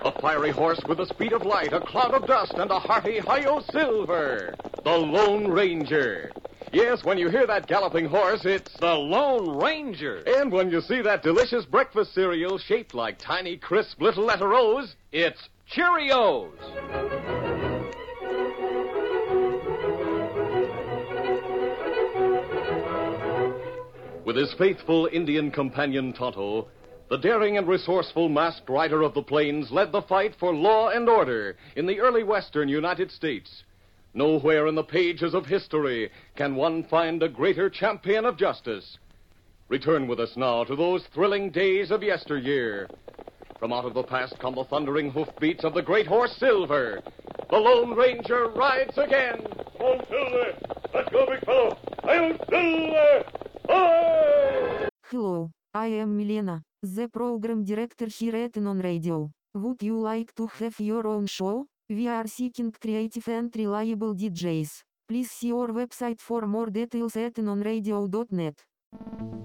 A fiery horse with the speed of light, a cloud of dust, and a hearty hi-yo silver. The Lone Ranger. Yes, when you hear that galloping horse, it's the Lone Ranger. And when you see that delicious breakfast cereal shaped like tiny, crisp little letter O's, it's Cheerios. With his faithful Indian companion Tonto, the daring and resourceful masked rider of the plains led the fight for law and order in the early western United States. Nowhere in the pages of history can one find a greater champion of justice. Return with us now to those thrilling days of yesteryear. From out of the past come the thundering hoofbeats of the great horse Silver. The Lone Ranger rides again. On Silver! Let's go, big fellow! I'm Silver! Hi! Hello, I am Milena, the program director here at Non Radio. Would you like to have your own show? We are seeking creative and reliable DJs. Please see our website for more details at nonradio.net.